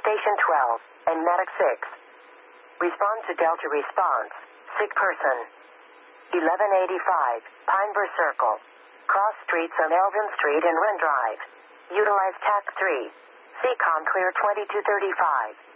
Station 12, and Medic 6. Respond to Delta response. Sick person. 1185, Pineborough Circle. Cross streets on Elvin Street and Wren Drive. Utilize TAC 3. CCOM clear 2235.